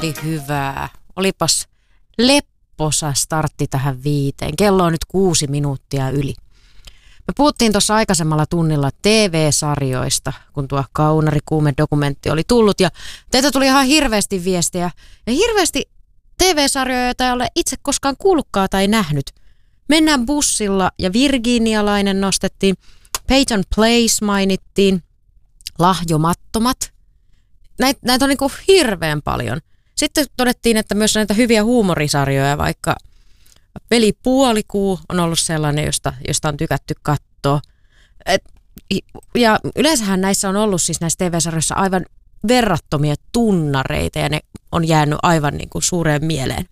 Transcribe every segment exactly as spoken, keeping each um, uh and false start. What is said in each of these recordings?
mieli hyvää. Olipas lepposa startti tähän viiteen. Kello on nyt kuusi minuuttia yli. Me puhuttiin tuossa aikaisemmalla tunnilla T V-sarjoista, kun tuo Kaunari-kuume-dokumentti oli tullut. Ja teiltä tuli ihan hirveästi viestejä. Ja hirveästi T V-sarjoja, joita ei ole itse koskaan kuullutkaan tai nähnyt. Mennään bussilla ja Virginialainen nostettiin. Peyton Place mainittiin. Lahjomattomat. Näitä, näitä on niin kuin hirveän paljon. Sitten todettiin, että myös näitä hyviä huumorisarjoja, vaikka Veli Puolikuu on ollut sellainen, josta, josta on tykätty katsoa. Et, ja yleensähän näissä on ollut siis näissä T V-sarjoissa aivan verrattomia tunnareita ja ne on jäänyt aivan niin kuin suureen mieleen.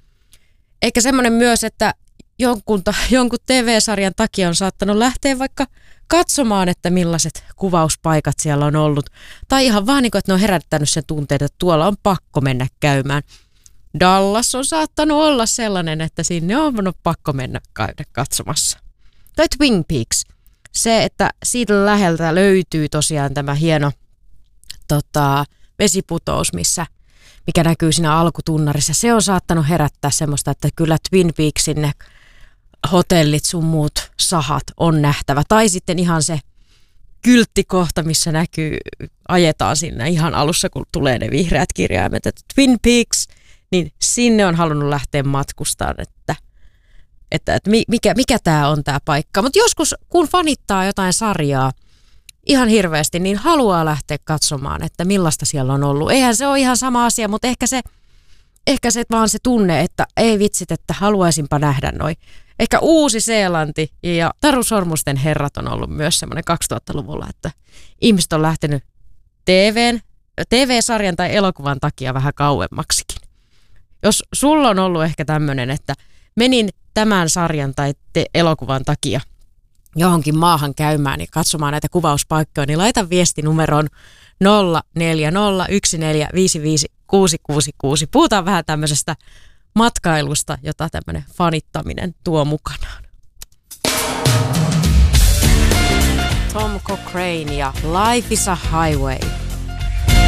Eikä semmoinen myös, että jonkun, jonkun T V-sarjan takia on saattanut lähteä vaikka katsomaan, että millaiset kuvauspaikat siellä on ollut. Tai ihan vaan niin kuin, että ne on herättänyt sen tunteen, että tuolla on pakko mennä käymään. Dallas on saattanut olla sellainen, että sinne on pakko mennä käydä katsomassa. Tai Twin Peaks. Se, että siitä läheltä löytyy tosiaan tämä hieno tota, vesiputous, missä, mikä näkyy siinä alkutunnarissa. Se on saattanut herättää semmoista, että kyllä Twin Peaksin ne hotellit sun muut sahat on nähtävä. Tai sitten ihan se kylttikohta, missä näkyy, ajetaan sinne ihan alussa, kun tulee ne vihreät kirjaimet, että Twin Peaks, niin sinne on halunnut lähteä matkustamaan, että, että, että mikä, mikä tämä on tämä paikka. Mutta joskus, kun fanittaa jotain sarjaa ihan hirveästi, niin haluaa lähteä katsomaan, että millaista siellä on ollut. Eihän se ole ihan sama asia, mutta ehkä se, ehkä se vaan se tunne, että ei vitsit, että haluaisinpa nähdä noi. Ehkä Uusi-Seelanti ja Taru Sormusten herrat on ollut myös semmoinen kaksituhattaluvulla, että ihmiset on lähtenyt T V:n, T V-sarjan tai elokuvan takia vähän kauemmaksikin. Jos sulla on ollut ehkä tämmöinen, että menin tämän sarjan tai te- elokuvan takia johonkin maahan käymään ja katsomaan näitä kuvauspaikkoja, niin laita viesti numeroon nolla neljä nolla yksi neljä viisi viisi kuusi kuusi kuusi. Puhutaan vähän tämmöisestä matkailusta, jota tämmöinen fanittaminen tuo mukanaan. Tom Cochrane ja Life is a Highway.